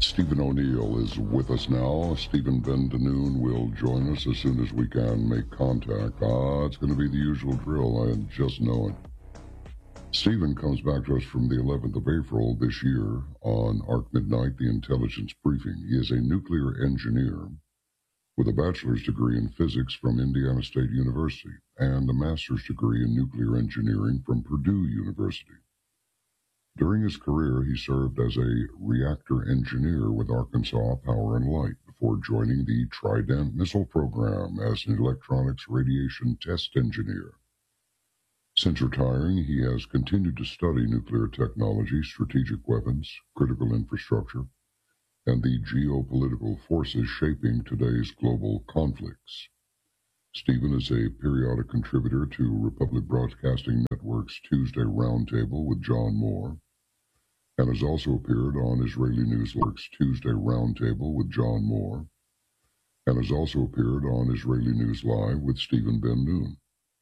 Stephen O'Neill is with us now. Stephen Ben DeNoon will join us as soon as we can make contact. It's going to be the usual drill, I just know it. Stephen comes back to us from the 11th of April this year on Arc Midnight, the intelligence briefing. He is a nuclear engineer with a bachelor's degree in physics from Indiana State University and a master's degree in nuclear engineering from Purdue University. During his career, he served as a reactor engineer with Arkansas Power and Light before joining the Trident missile program as an electronics radiation test engineer. Since retiring, he has continued to study nuclear technology, strategic weapons, critical infrastructure, and the geopolitical forces shaping today's global conflicts. Stephen is a periodic contributor to Republic Broadcasting Network's Tuesday Roundtable with John Moore, and has also appeared on Israeli News Network's Tuesday Roundtable with John Moore, and has also appeared on Israeli News Live with Stephen Ben Noon.